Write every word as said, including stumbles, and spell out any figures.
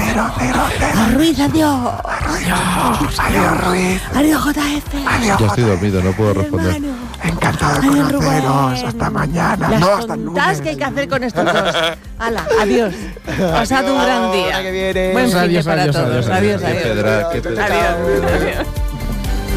cero, cero, cero. A Ruiz, adiós. Adiós, adiós, Ruiz. Adiós, J F. Adiós, Ya estoy dormido, no puedo responder. Hermano. Encantado de Adiós, conoceros. Rubén. Hasta mañana. Las No, hasta el tontas lunes. que hay que hacer con estos dos. Hala, adiós. Os ha dado un gran día. que viene. Buen fin de Adiós, para adiós, todos. adiós, Adiós, Qué adiós. pedra, qué pedra. Adiós. Adiós.